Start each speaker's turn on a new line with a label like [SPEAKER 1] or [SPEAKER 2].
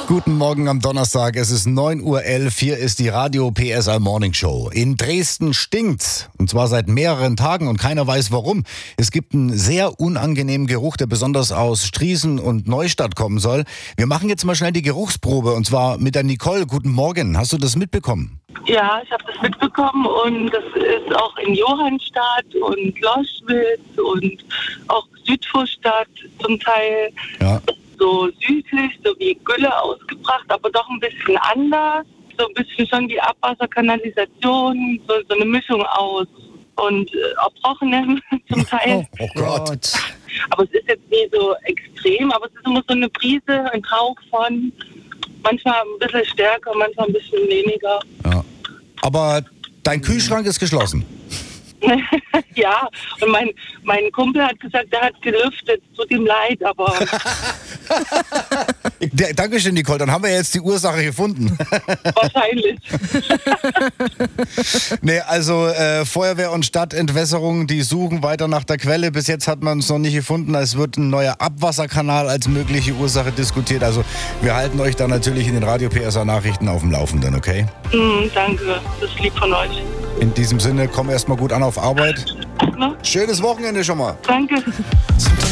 [SPEAKER 1] Guten Morgen am Donnerstag, es ist 9.11 Uhr, hier ist die Radio PSR Morning Show. In Dresden stinkt's, und zwar seit mehreren Tagen und keiner weiß warum. Es gibt einen sehr unangenehmen Geruch, der besonders aus Striesen und Neustadt kommen soll. Wir machen jetzt mal schnell die Geruchsprobe, und zwar mit der Nicole. Guten Morgen, hast du das mitbekommen?
[SPEAKER 2] Ja, ich habe das mitbekommen und das ist auch in Johannstadt und Loschwitz und auch Südvorstadt zum Teil.
[SPEAKER 1] Ja.
[SPEAKER 2] So südlich, so wie Gülle ausgebracht, aber doch ein bisschen anders. So ein bisschen schon wie Abwasserkanalisation, so eine Mischung aus und Erbrochenem zum Teil.
[SPEAKER 1] Oh Gott.
[SPEAKER 2] Aber es ist jetzt nie so extrem, aber es ist immer so eine Prise, ein Hauch von, manchmal ein bisschen stärker, manchmal ein bisschen weniger.
[SPEAKER 1] Ja. Aber dein Kühlschrank ist geschlossen.
[SPEAKER 2] Ja, und mein Kumpel hat gesagt, der hat gelüftet, tut ihm leid, aber...
[SPEAKER 1] Dankeschön, Nicole, dann haben wir jetzt die Ursache gefunden.
[SPEAKER 2] Wahrscheinlich.
[SPEAKER 1] Nee, also Feuerwehr und Stadtentwässerung, die suchen weiter nach der Quelle. Bis jetzt hat man es noch nicht gefunden. Es wird ein neuer Abwasserkanal als mögliche Ursache diskutiert. Also wir halten euch da natürlich in den Radio PSR Nachrichten auf dem Laufenden, okay?
[SPEAKER 2] Danke, das ist lieb von euch.
[SPEAKER 1] In diesem Sinne, komm erstmal gut an auf Arbeit.
[SPEAKER 2] Na?
[SPEAKER 1] Schönes Wochenende schon mal.
[SPEAKER 2] Danke.